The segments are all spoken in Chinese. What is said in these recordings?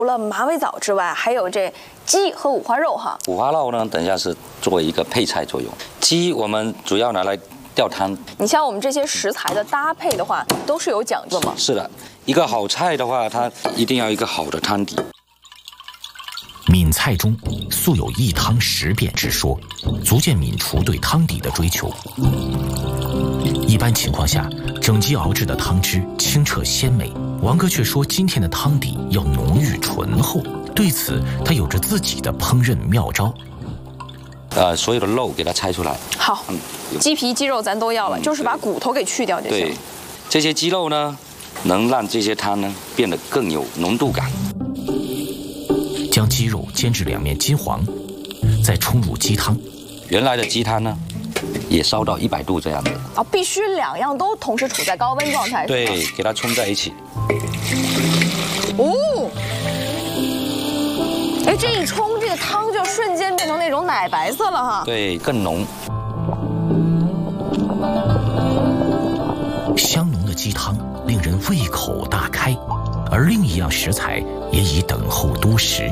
除了马尾藻之外，还有这鸡和五花肉哈。 五花肉呢，等一下是作为一个配菜作用。鸡我们主要拿来吊汤。 你像我们这些食材的搭配的话，都是有讲究吗？ 是的，一个好菜的话，它一定要一个好的汤底。 闽菜中素有一汤十变之说，足见闽厨对汤底的追求。一般情况下，整鸡熬制的汤汁清澈鲜美，王哥却说今天的汤底要浓郁醇厚。对此，他有着自己的烹饪妙招。 所有的肉给它拆出来。 好，鸡皮、鸡肉咱都要了，就是把骨头给去掉就行。 对，这些鸡肉呢，能让这些汤呢变得更有浓度感。 将鸡肉煎至两面金黄，再冲入鸡汤。 原来的鸡汤呢，也烧到100度这样的。 哦，必须两样都同时处在高温状态。 对，给它冲在一起。 哦，哎，这一冲，这个汤就瞬间变成那种奶白色了哈。 对，更浓。 香浓的鸡汤令人胃口大开，而另一样食材也已等候多时。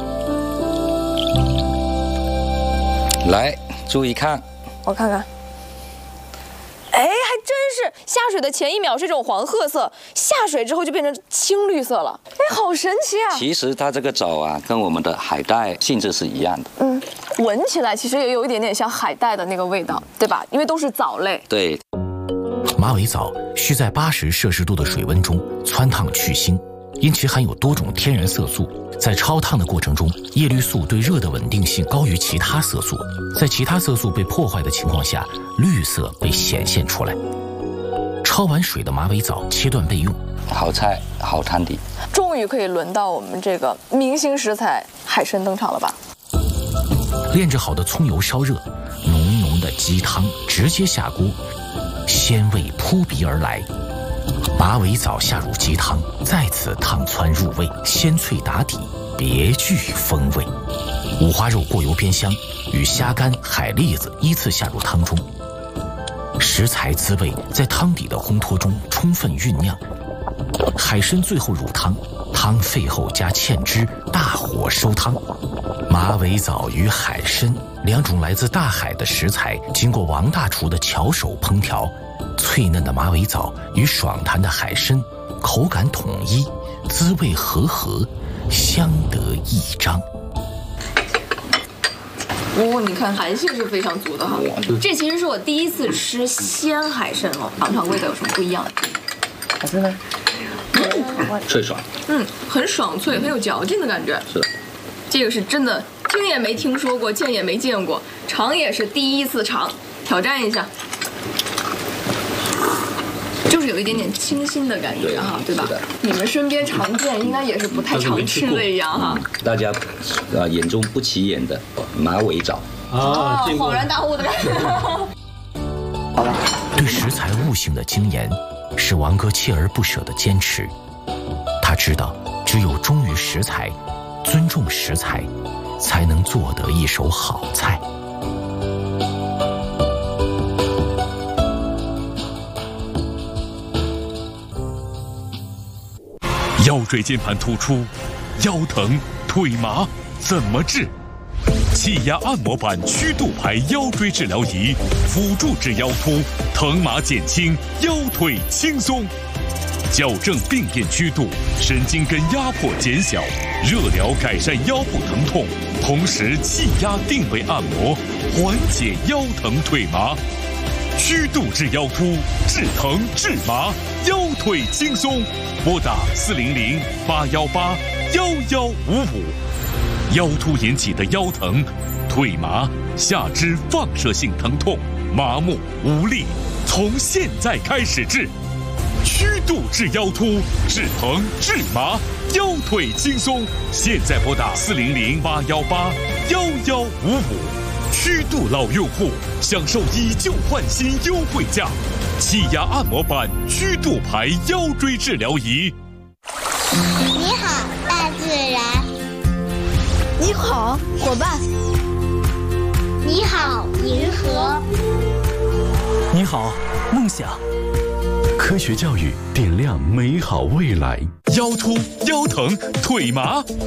来，注意看， 我看看。哎，还真是下水的前1秒是这种黄褐色，下水之后就变成青绿色了。哎，好神奇啊！ 其实它这个藻啊，跟我们的海带性质是一样的。 闻起来其实也有一点点像海带的那个味道，对吧？因为都是藻类。 对。 马尾藻需在80摄氏度的水温中汆烫去腥，因其含有多种天然色素。在焯烫的过程中，叶绿素对热的稳定性高于其他色素，在其他色素被破坏的情况下，绿色被显现出来。焯完水的马尾藻切断备用， 好菜好汤底。 终于可以轮到我们这个明星食材海参登场了吧？ 炼制好的葱油烧热，浓浓的鸡汤直接下锅，鲜味扑鼻而来。马尾藻下入鸡汤，再次烫汆入味，鲜脆打底，别具风味。五花肉过油煸香，与虾干、海蛎子依次下入汤中，食材滋味在汤底的烘托中充分酝酿。海参最后入汤，汤沸后加芡汁，大火收汤。马尾藻与海参两种来自大海的食材，经过王大厨的巧手烹调，脆嫩的马尾藻与爽弹的海参，口感统一，滋味和合，相得益彰。 哦，你看弹性是非常足的哈。这其实是我第一次吃鲜海参哦，尝尝味道有什么不一样的？ 海参呢？脆爽。 很爽脆，很有嚼劲的感觉。 是的。 这个是真的，听也没听说过，见也没见过，尝也是第一次尝，挑战一下。就是有一点点清新的感觉哈，对吧？你们身边常见，应该也是不太常吃的一样哈。 大家眼中不起眼的马尾藻啊，恍然大悟的感觉。 好了，对食材悟性的精研，是王哥锲而不舍的坚持。他知道，只有忠于食材，尊重食材，才能做得一手好菜。 腰椎间盘突出、腰疼、腿麻怎么治？气压按摩板曲度排腰椎治疗仪，辅助治腰突，疼麻减轻，腰腿轻松。矫正病变曲度，神经根压迫减小，热疗改善腰部疼痛，同时气压定位按摩，缓解腰疼腿麻。曲度治腰突，治疼治麻，腰腿轻松。拨打400-818-1155。腰突引起的腰疼、腿麻、下肢放射性疼痛、麻木无力，从现在开始治。曲度治腰突，治疼治麻，腰腿轻松。现在拨打400-818-1155。曲度老用户享受以旧换新优惠价，气压按摩板曲度排腰椎治疗仪。 你好，大自然。 你好，伙伴。 你好，银河。 你好，梦想。 科学教育点亮美好未来。 腰突、腰疼、腿麻。